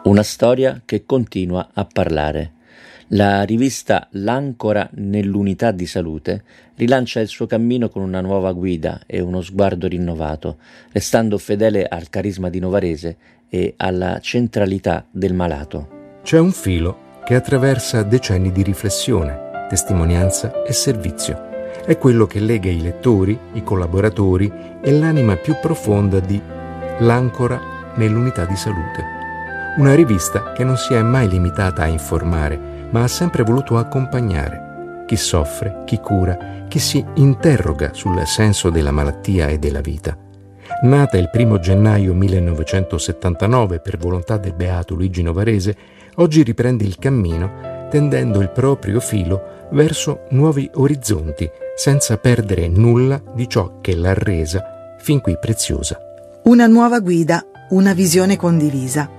Una storia che continua a parlare. La rivista L'Ancora nell'unità di salute rilancia il suo cammino con una nuova guida e uno sguardo rinnovato, restando fedele al carisma di Novarese e alla centralità del malato. C'è un filo che attraversa decenni di riflessione, testimonianza e servizio. È quello che lega i lettori, i collaboratori e l'anima più profonda di L'Ancora nell'unità di salute. Una rivista che non si è mai limitata a informare, ma ha sempre voluto accompagnare chi soffre, chi cura, chi si interroga sul senso della malattia e della vita. Nata il 1 gennaio 1979 per volontà del beato Luigi Novarese, oggi riprende il cammino tendendo il proprio filo verso nuovi orizzonti, senza perdere nulla di ciò che l'ha resa fin qui preziosa. Una nuova guida, una visione condivisa.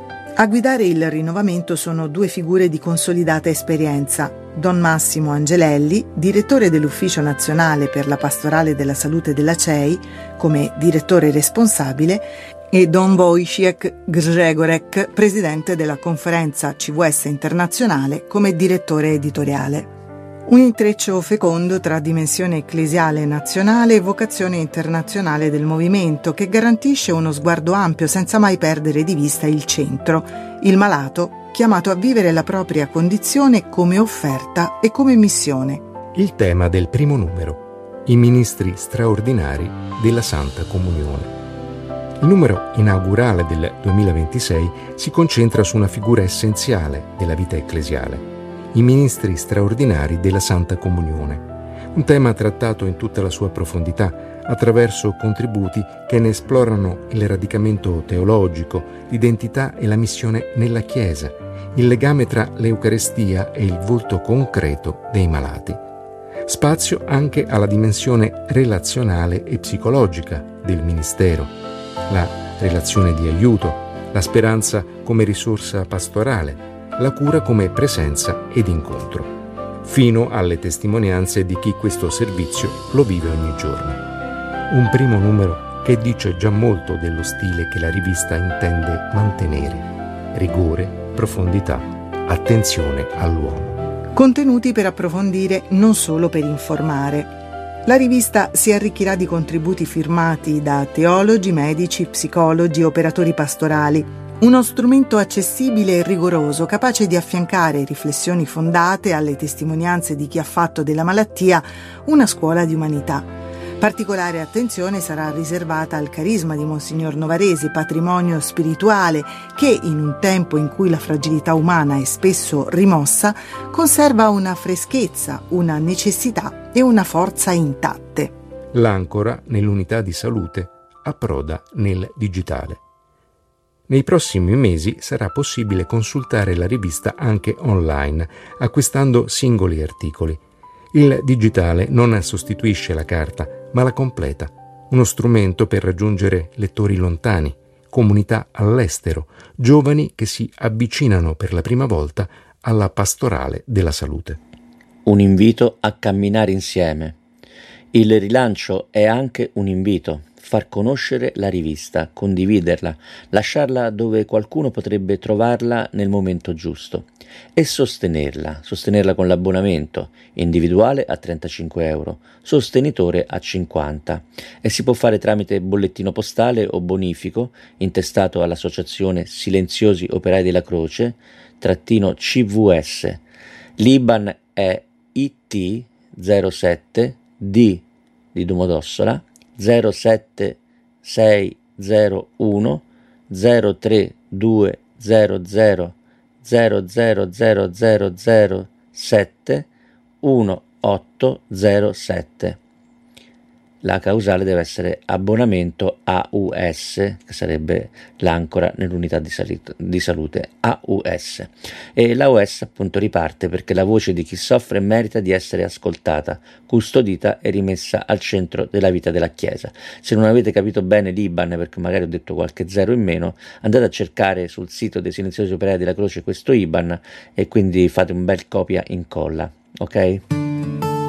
A guidare il rinnovamento sono due figure di consolidata esperienza: Don Massimo Angelelli, direttore dell'Ufficio Nazionale per la Pastorale della Salute della CEI, come direttore responsabile, e Don Wojciech Grzegorek, presidente della Conferenza CVS Internazionale, come direttore editoriale. Un intreccio fecondo tra dimensione ecclesiale nazionale e vocazione internazionale del movimento, che garantisce uno sguardo ampio senza mai perdere di vista il centro, il malato, chiamato a vivere la propria condizione come offerta e come missione. Il tema del primo numero: i ministri straordinari della Santa Comunione. Il numero inaugurale del 2026 si concentra su una figura essenziale della vita ecclesiale: i ministri straordinari della Santa Comunione. Un tema trattato in tutta la sua profondità, attraverso contributi che ne esplorano il radicamento teologico, l'identità e la missione nella Chiesa, il legame tra l'Eucarestia e il volto concreto dei malati. Spazio anche alla dimensione relazionale e psicologica del ministero, la relazione di aiuto, la speranza come risorsa pastorale, la cura come presenza ed incontro, fino alle testimonianze di chi questo servizio lo vive ogni giorno. Un primo numero che dice già molto dello stile che la rivista intende mantenere: rigore, profondità, attenzione all'uomo. Contenuti per approfondire, non solo per informare. La rivista si arricchirà di contributi firmati da teologi, medici, psicologi, operatori pastorali. Uno strumento accessibile e rigoroso, capace di affiancare riflessioni fondate alle testimonianze di chi ha fatto della malattia una scuola di umanità. Particolare attenzione sarà riservata al carisma di Monsignor Novarese, patrimonio spirituale che, in un tempo in cui la fragilità umana è spesso rimossa, conserva una freschezza, una necessità e una forza intatte. L'Ancora nell'unità di salute approda nel digitale. Nei prossimi mesi sarà possibile consultare la rivista anche online, acquistando singoli articoli. Il digitale non sostituisce la carta, ma la completa. Uno strumento per raggiungere lettori lontani, comunità all'estero, giovani che si avvicinano per la prima volta alla pastorale della salute. Un invito a camminare insieme. Il rilancio è anche un invito: far conoscere la rivista, condividerla, lasciarla dove qualcuno potrebbe trovarla nel momento giusto e sostenerla con l'abbonamento individuale a 35 euro, sostenitore a 50, e si può fare tramite bollettino postale o bonifico intestato all'associazione Silenziosi Operai della Croce -CVS. L'IBAN è IT 07 D di Domodossola 07601 03200 00007 1807. La causale deve essere abbonamento AUS, che sarebbe l'Ancora nell'unità di salute, AUS. E l'AUS appunto riparte perché la voce di chi soffre merita di essere ascoltata, custodita e rimessa al centro della vita della Chiesa. Se non avete capito bene l'IBAN, perché magari ho detto qualche zero in meno, andate a cercare sul sito dei Silenziosi Operai della Croce questo IBAN e quindi fate un bel copia incolla, ok?